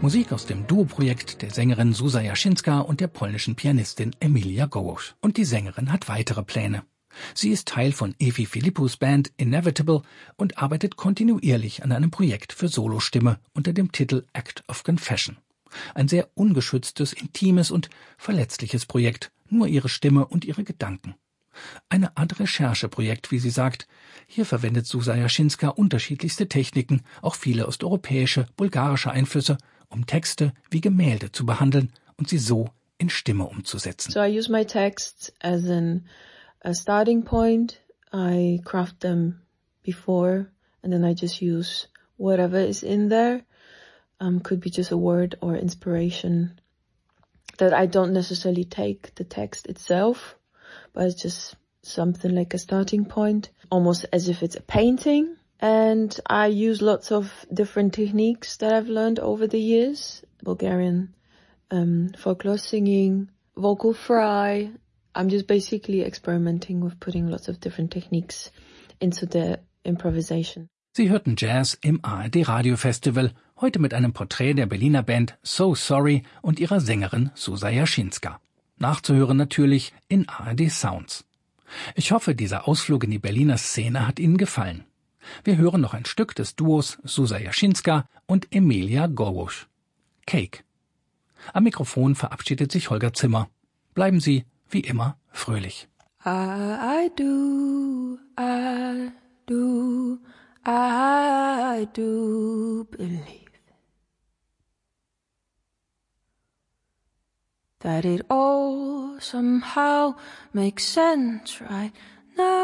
Musik aus dem Duo-Projekt der Sängerin Zuzia Jasinska und der polnischen Pianistin Emilia Gołoś. Und die Sängerin hat weitere Pläne. Sie ist Teil von Evi Philippous Band Inevitable und arbeitet kontinuierlich an einem Projekt für Solostimme unter dem Titel Act of Confession. Ein sehr ungeschütztes, intimes und verletzliches Projekt, nur ihre Stimme und ihre Gedanken. Eine Art Rechercheprojekt, wie sie sagt. Hier verwendet Zuzia Jasinska unterschiedlichste Techniken, auch viele osteuropäische, bulgarische Einflüsse, um Texte wie Gemälde zu behandeln und sie so in Stimme umzusetzen. So I use my texts as a starting point. I craft them before and then I just use whatever is in there. Could be just a word or inspiration that I don't necessarily take the text itself, but it's just something like a starting point, almost as if it's a painting. And I use lots of different techniques that I've learned over the years. Bulgarian folklore singing, vocal fry. I'm just basically experimenting with putting lots of different techniques into the improvisation. Sie hörten Jazz im ARD Radio Festival, heute mit einem Porträt der Berliner Band So Sorry und ihrer Sängerin Zuzia Jasinska. Nachzuhören natürlich in ARD Sounds. Ich hoffe, dieser Ausflug in die Berliner Szene hat Ihnen gefallen. Wir hören noch ein Stück des Duos Zuzia Jasinska und Emilia Gołoś. Cake. Am Mikrofon verabschiedet sich Holger Zimmer. Bleiben Sie, wie immer, fröhlich. I do believe that it all somehow makes sense right now.